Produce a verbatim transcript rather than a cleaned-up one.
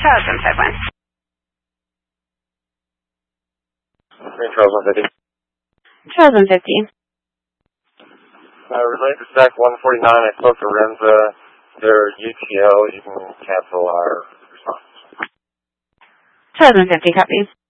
Charles one five one. Charles one fifty. Charles one fifty. Uh, related to Stack one forty-nine, I spoke to Renza. Their U T L, you can cancel our response. Charles one fifty, copy.